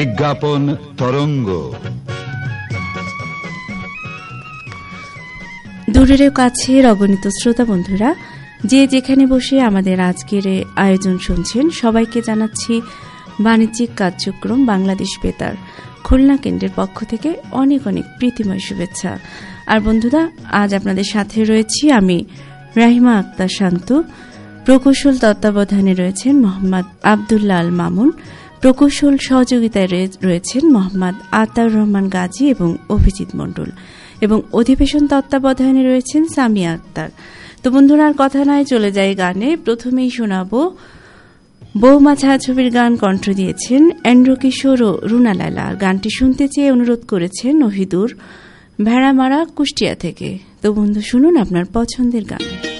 বিজ্ঞাপন তরঙ্গ। দূরের কাছের অগণিত শ্রোতা বন্ধুরা, যে যেখানে বসে আমাদের আজকের আয়োজন শুনছেন, সবাইকে জানাচ্ছি বাণিজ্যিক কার্যক্রম বাংলাদেশ বেতার খুলনা কেন্দ্রের পক্ষ থেকে অনেক অনেক প্রীতিময় শুভেচ্ছা। আর বন্ধুরা, আজ আপনাদের সাথে রয়েছি আমি রাহিমা আক্তার শান্তু। প্রকৌশল তত্ত্বাবধানে রয়েছেন মোহাম্মদ আবদুল্লাহ আল মামুন, প্রকৌশল সহযোগিতায় রয়েছেন মোহাম্মদ আতাউর রহমান গাজী এবং অভিজিৎ মণ্ডল, এবং অধিবেশন তত্ত্বাবধানে রয়েছেন সামিয়া আক্তার। তো বন্ধুরা, আর কথা নয়, চলে যাই গানে। প্রথমেই শোনাবো বৌমা ছায়াছবির গান। কণ্ঠ দিয়েছেন এন্ড্রু কিশোর ও রুনা লায়লা। গানটি শুনতে চেয়ে অনুরোধ করেছেন নহিদুর, ভেড়ামারা, কুষ্টিয়া থেকে। তো বন্ধু, শুনুন আপনার পছন্দের গান।